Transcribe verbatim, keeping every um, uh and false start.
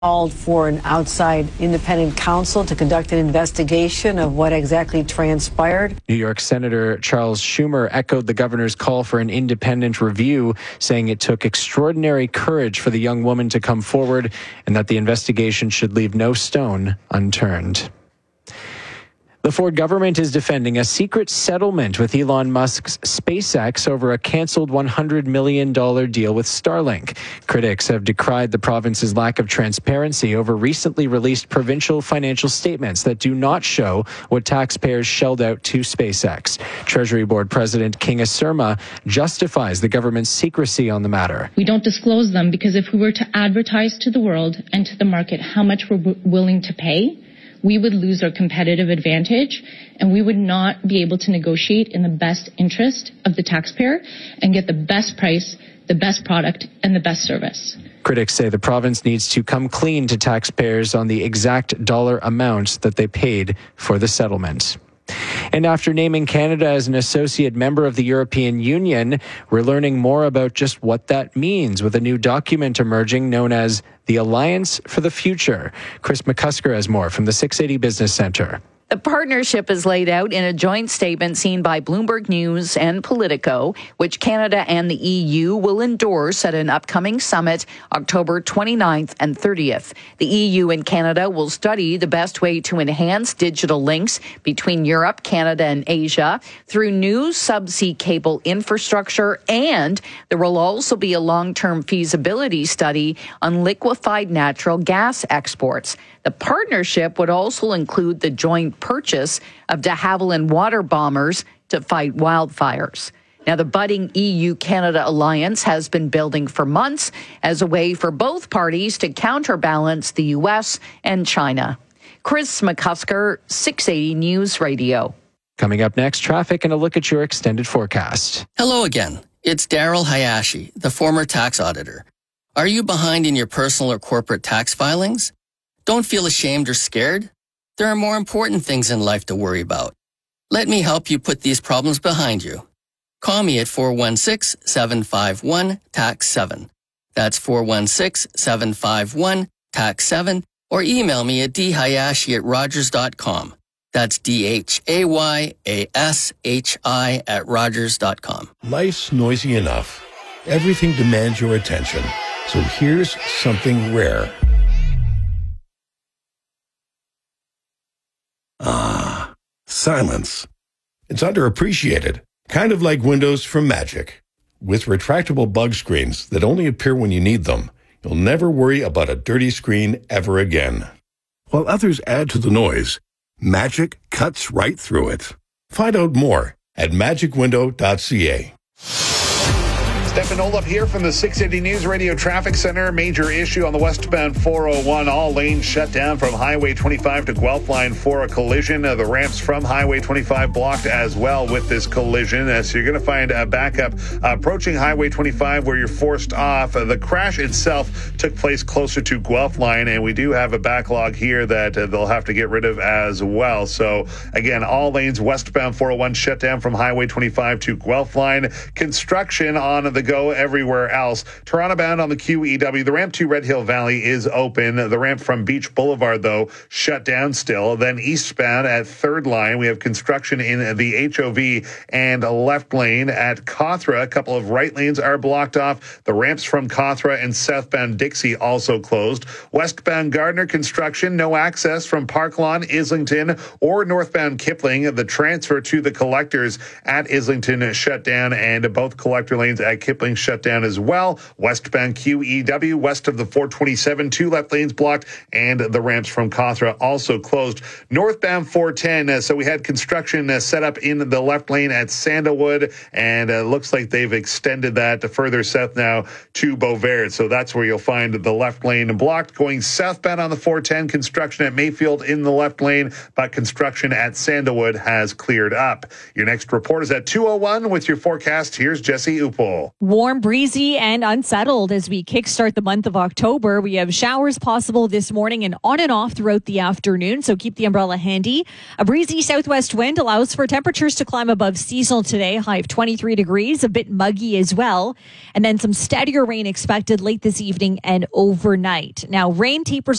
called for an outside independent counsel to conduct an investigation of what exactly transpired. New York Senator Charles Schumer echoed the governor's call for an independent review, saying it took extraordinary courage for the young woman to come forward and that the investigation should leave no stone unturned. The Ford government is defending a secret settlement with Elon Musk's SpaceX over a canceled one hundred million dollars deal with Starlink. Critics have decried the province's lack of transparency over recently released provincial financial statements that do not show what taxpayers shelled out to SpaceX. Treasury Board President Kinga Surma justifies the government's secrecy on the matter. We don't disclose them because if we were to advertise to the world and to the market how much we're w- willing to pay, we would lose our competitive advantage and we would not be able to negotiate in the best interest of the taxpayer and get the best price, the best product, and the best service. Critics say the province needs to come clean to taxpayers on the exact dollar amount that they paid for the settlement. And after naming Canada as an associate member of the European Union, we're learning more about just what that means with a new document emerging known as the Alliance for the Future. Chris McCusker has more from the six eighty Business Centre. The partnership is laid out in a joint statement seen by Bloomberg News and Politico, which Canada and the E U will endorse at an upcoming summit October twenty-ninth and thirtieth. The E U and Canada will study the best way to enhance digital links between Europe, Canada, and Asia through new subsea cable infrastructure, and there will also be a long-term feasibility study on liquefied natural gas exports. The partnership would also include the joint purchase of de Havilland water bombers to fight wildfires. Now, the budding E U-Canada alliance has been building for months as a way for both parties to counterbalance the U S and China. Chris McCusker, six eighty News Radio. Coming up next, traffic and a look at your extended forecast. Hello again. It's Daryl Hayashi, the former tax auditor. Are you behind in your personal or corporate tax filings? Don't feel ashamed or scared. There are more important things in life to worry about. Let me help you put these problems behind you. Call me at four one six, seven five one, T A X seven. That's four one six, seven five one, T A X seven, or email me at dhayashi at rogers dot com. That's D H A Y A S H I at rogers dot com. Life's noisy enough. Everything demands your attention. So here's something rare. Ah, silence. It's underappreciated, kind of like windows from Magic. With retractable bug screens that only appear when you need them, you'll never worry about a dirty screen ever again. While others add to the noise, Magic cuts right through it. Find out more at magic window dot c a. Stefan Olaf here from the six eighty News Radio Traffic Center. Major issue on the westbound four oh one. All lanes shut down from Highway twenty-five to Guelph Line for a collision. Uh, the ramps from Highway twenty-five blocked as well with this collision. Uh, so you're going to find a backup uh, approaching Highway twenty-five where you're forced off. Uh, the crash itself took place closer to Guelph Line, and we do have a backlog here that uh, they'll have to get rid of as well. So again, all lanes westbound four oh one shut down from Highway twenty-five to Guelph Line. Construction on the go everywhere else. Toronto bound on the Q E W. The ramp to Red Hill Valley is open. The ramp from Beach Boulevard, though, shut down still. Then eastbound at Third Line, we have construction in the H O V and left lane. At Cawthra, a couple of right lanes are blocked off. The ramps from Cawthra and southbound Dixie also closed. Westbound Gardner construction, no access from Park Lawn, Islington, or northbound Kipling. The transfer to the collectors at Islington shut down, and both collector lanes at Kipling shut down as well. Westbound Q E W, west of the four twenty-seven, two left lanes blocked, and the ramps from Cawthra also closed. Northbound four ten, uh, so we had construction uh, set up in the left lane at Sandalwood, and it uh, looks like they've extended that to further south now to Beauvert. So that's where you'll find the left lane blocked. Going southbound on the four ten, construction at Mayfield in the left lane, but construction at Sandalwood has cleared up. Your next report is at two oh one with your forecast. Here's Jesse Upol. Warm, breezy, and unsettled as we kickstart the month of October. We have showers possible this morning and on and off throughout the afternoon, so keep the umbrella handy. A breezy southwest wind allows for temperatures to climb above seasonal today, high of twenty-three degrees, a bit muggy as well. And then some steadier rain expected late this evening and overnight. Now, rain tapers